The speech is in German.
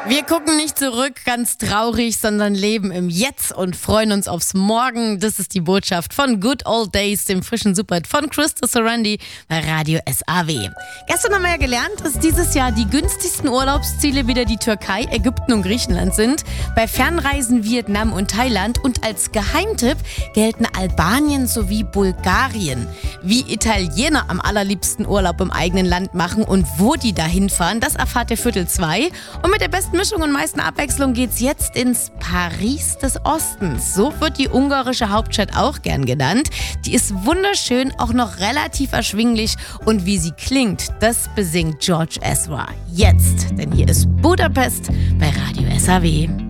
Wir gucken nicht zurück, ganz traurig, sondern leben im Jetzt und freuen uns aufs Morgen. Das ist die Botschaft von Good Old Days, dem frischen Superhit von Krista Sorandi bei Radio SAW. Gestern haben wir ja gelernt, dass dieses Jahr die günstigsten Urlaubsziele wieder die Türkei, Ägypten und Griechenland sind. Bei Fernreisen Vietnam und Thailand und als Geheimtipp gelten Albanien sowie Bulgarien. Wie Italiener am allerliebsten Urlaub im eigenen Land machen und wo die dahin fahren, das erfahrt ihr Viertel 2. Und mit der besten Mischung und meisten Abwechslung geht's jetzt ins Paris des Ostens. So wird die ungarische Hauptstadt auch gern genannt. Die ist wunderschön, auch noch relativ erschwinglich. Und wie sie klingt, das besingt George Ezra. Jetzt, denn hier ist Budapest bei Radio SAW.